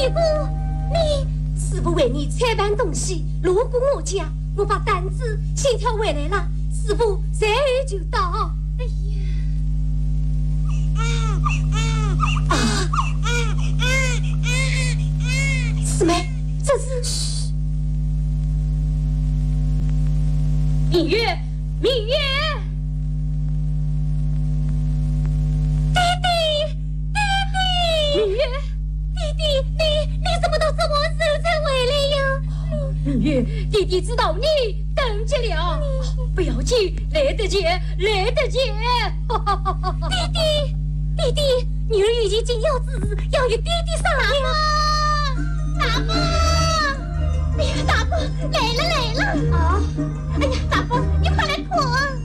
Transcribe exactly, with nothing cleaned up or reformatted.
二哥，你师傅为你采办东西，路过我家，我把单子先挑回来了，师傅随后就到。哎呀，啊！师妹，这是明月，明月。明月，弟弟，你你怎么到这么时才回来呀？明月，弟弟知道你等急了，不要紧，来得及，来得及。弟弟，弟弟，女儿已经尽要之日，要与弟弟商量。大伯，大伯，哎呀，大伯来了来了！啊，哎呀，大伯，你快来看。